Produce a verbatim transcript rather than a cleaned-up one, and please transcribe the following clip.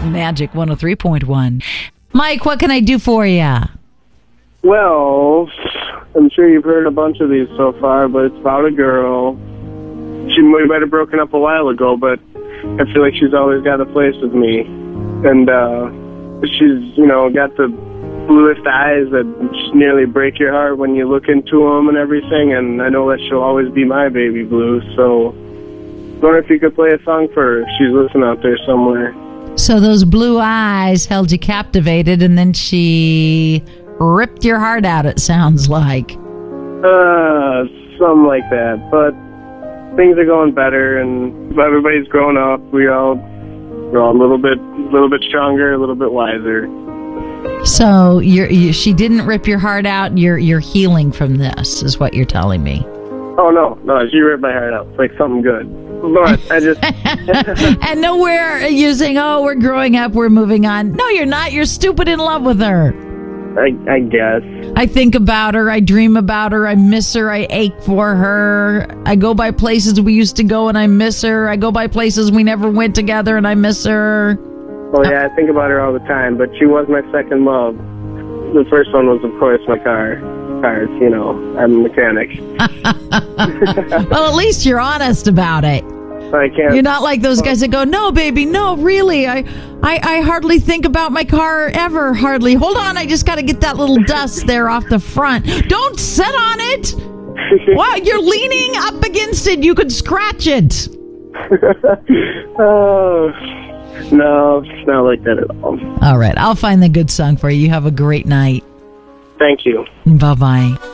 Magic one oh three point one. Mike, what can I do for you? Well, I'm sure you've heard a bunch of these so far, but it's about a girl. She might have broken up a while ago, but I feel like she's always got a place with me. And uh, she's, you know, got the bluest eyes that just nearly break your heart when you look into them and everything. And I know that she'll always be my baby blue. So I wonder if you could play a song for her. She's listening out there somewhere. So those blue eyes held you captivated, and then she ripped your heart out, it sounds like. Uh, something like that. But things are going better, and everybody's grown up. We all, we're all a little bit, a little bit stronger, a little bit wiser. So you're, you, she didn't rip your heart out. You're, you're healing from this, is what you're telling me. Oh no, no, she ripped my heart out. It's like something good. But I just and nowhere you're saying, "Oh, we're growing up, we're moving on." No, you're not. You're stupid in love with her. I, I guess. I think about her. I dream about her. I miss her. I ache for her. I go by places we used to go and I miss her. I go by places we never went together and I miss her. Oh, yeah, I think about her all the time, but she was my second love. The first one was, of course, my car. Cars, you know. I'm a mechanic. Well, at least you're honest about it. I can't. You're not like those guys that go, "No, baby, no, really. I, I, I hardly think about my car ever, hardly. Hold on, I just got to get that little dust there off the front. Don't sit on it. Wow, you're leaning up against it. You could scratch it." Oh, no, it's not like that at all. All right, I'll find the good song for you. You have a great night. Thank you. Bye-bye.